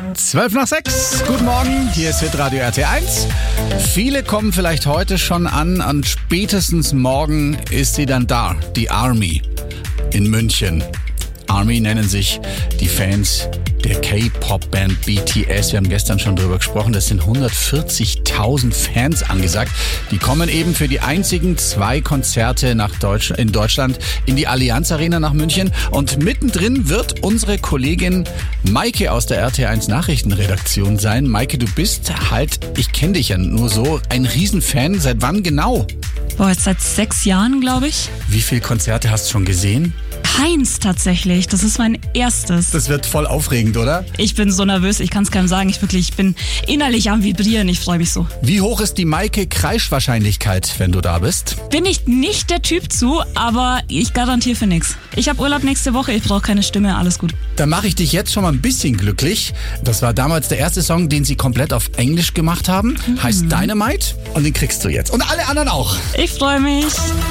5:12. Guten Morgen, hier ist Hitradio RT1. Viele kommen vielleicht heute schon an und spätestens morgen ist sie dann da, die Army in München. Army nennen sich die Fans der K-Pop-Band BTS. Wir haben gestern schon drüber gesprochen. Das sind 140.000 Fans angesagt. Die kommen eben für die einzigen 2 Konzerte in Deutschland in die Allianz Arena nach München. Und mittendrin wird unsere Kollegin Maike aus der RT1 Nachrichtenredaktion sein. Maike, du bist halt, ich kenne dich ja nur so, ein Riesenfan. Seit wann genau? Jetzt seit 6 Jahren, glaube ich. Wie viele Konzerte hast du schon gesehen? Keins tatsächlich. Das ist mein erstes. Das wird voll aufregend, oder? Ich bin so nervös, ich kann es keinem sagen. Ich bin innerlich am Vibrieren. Ich freue mich so. Wie hoch ist die Maike-Kreischwahrscheinlichkeit, wenn du da bist? Bin ich nicht der Typ zu, aber ich garantiere für nichts. Ich habe Urlaub nächste Woche, ich brauche keine Stimme, alles gut. Dann mache ich dich jetzt schon mal ein bisschen glücklich. Das war damals der erste Song, den sie komplett auf Englisch gemacht haben. Heißt Dynamite und den kriegst du jetzt. Und alle anderen auch. Ich freue mich.